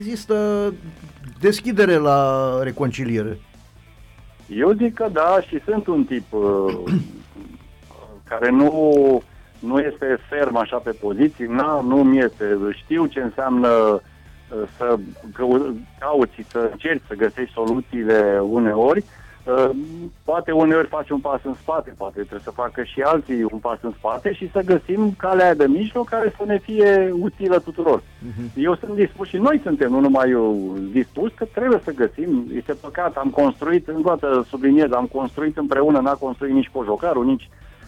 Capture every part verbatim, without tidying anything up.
există deschidere la reconciliere? Eu zic că da, și sunt un tip uh, care nu, nu este ferm așa pe poziții, nu, nu mi este. Știu ce înseamnă uh, să cauți, să încerci să găsești soluțiile uneori. Uh, poate uneori faci un pas în spate, poate trebuie să facă și alții un pas în spate și să găsim calea aia de mijloc care să ne fie utilă tuturor. Uh-huh. Eu sunt dispus și noi suntem, nu numai eu, dispus că trebuie să găsim. Este păcat, am construit, încă o dată subliniez, am construit împreună, n-a construit nici Cojocarul, nici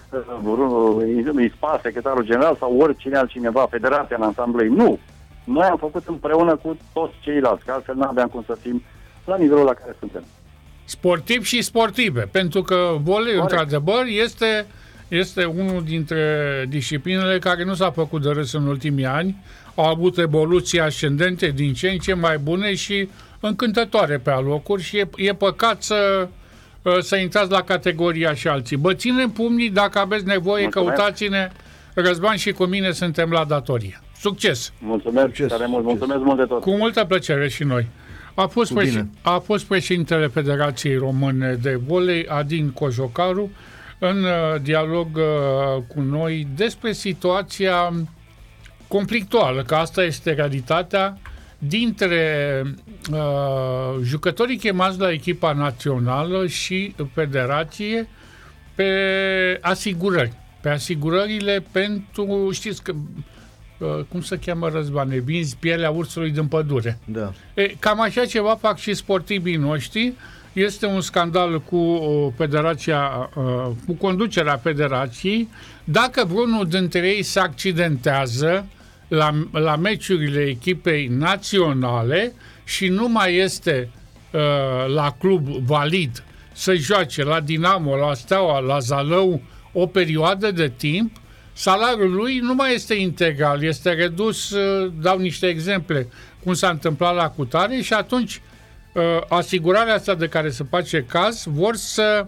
uh, ISPA, secretarul general sau oricine altcineva, federația în ansamblei. Nu! Noi am făcut împreună cu toți ceilalți, că altfel n-aveam cum să fim la nivelul la care suntem. Sportiv și sportive, pentru că volei, într-adevăr, este, este unul dintre disciplinele care nu s-a făcut de râs în ultimii ani, au avut evoluții ascendente din ce în ce mai bune și încântătoare pe alocuri și e, e păcat să, să intrați la categoria și alții. Bă, ținem pumnii, dacă aveți nevoie, mulțumesc. Căutați-ne, Răzvan și cu mine suntem la datorie. Succes! Mulțumesc, Succes. Tare mult, mulțumesc mult de tot! Cu multă plăcere și noi! A fost, preș- a fost președintele Federației Române de Volei, Adin Cojocaru, în uh, dialog uh, cu noi despre situația conflictuală, că asta este realitatea, dintre uh, jucătorii chemați la echipa națională și Federație pe asigurări. Pe asigurările pentru, știți că cum se cheamă, Răzvane? Vinzi pielea ursului din pădure. Da. E, cam așa ceva fac și sportivii noștri. Este un scandal cu federația, cu conducerea federației. Dacă vreunul dintre ei se accidentează la, la meciurile echipei naționale și nu mai este uh, la club valid să joace la Dinamo, la Steaua, la Zalău o perioadă de timp, salariul lui nu mai este integral, este redus, dau niște exemple, cum s-a întâmplat la Cutare și atunci asigurarea asta de care se face caz vor să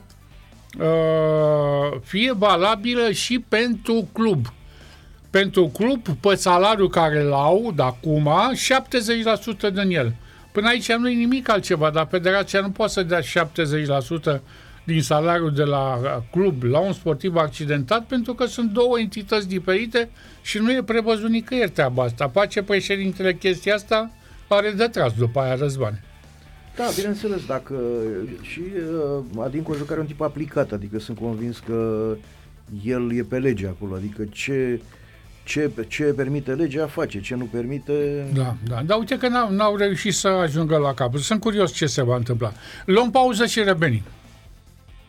fie valabilă și pentru club. Pentru club, pe salariul care l-au de acum, șaptezeci la sută din el. Până aici nu e nimic altceva, dar federația nu poate să dea șaptezeci la sută din salariul de la club la un sportiv accidentat, pentru că sunt două entități diferite și nu e prevăzut nicăieri treaba asta. Face președintele chestia asta, are de tras după aia, Răzvan. Da, bineînțeles, dacă și uh, Adin Cojocaru are un tip aplicat, adică sunt convins că el e pe lege acolo, adică ce, ce, ce permite legea face, ce nu permite... Da, da, dar uite că n-au, n-au reușit să ajungă la capăt. Sunt curios ce se va întâmpla. Luăm pauză și revenim.